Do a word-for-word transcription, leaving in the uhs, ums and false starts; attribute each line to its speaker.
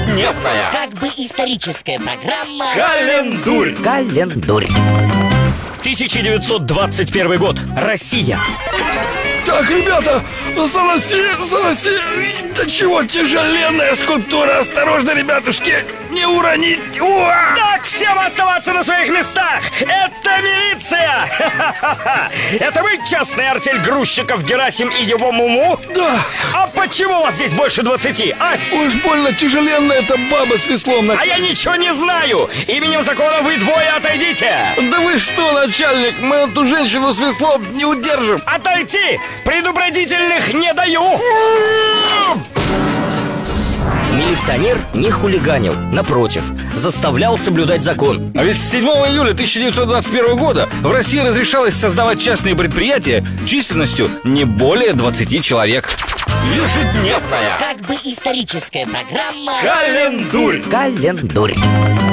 Speaker 1: Ежедневная,
Speaker 2: как бы историческая программа
Speaker 1: Календурь.
Speaker 3: Календурь.
Speaker 4: тысяча девятьсот двадцать первый год. Россия.
Speaker 5: Так, ребята, заноси, заноси. Да чего тяжеленная скульптура. Осторожно, ребятушки, не уронить. Уа!
Speaker 4: Так, всем оставаться на своих местах. Это милиция. Это вы, частная артель грузчиков Герасим и его Муму?
Speaker 5: Да.
Speaker 4: А почему вас здесь больше двадцати, а?
Speaker 5: Уж больно тяжеленная эта баба с веслом на...
Speaker 4: А я ничего не знаю. Именем закона вы двое отойдите.
Speaker 5: Да вы что, начальник, мы эту женщину с веслом не удержим.
Speaker 4: Отойти! Предупредительных не даю. Милиционер не хулиганил, напротив, заставлял соблюдать закон.
Speaker 6: А ведь с седьмого июля тысяча девятьсот двадцать первого года в России разрешалось создавать частные предприятия численностью не более двадцати человек.
Speaker 1: Ежедневная,
Speaker 2: как бы историческая программа
Speaker 1: Календурь.
Speaker 3: Календурь.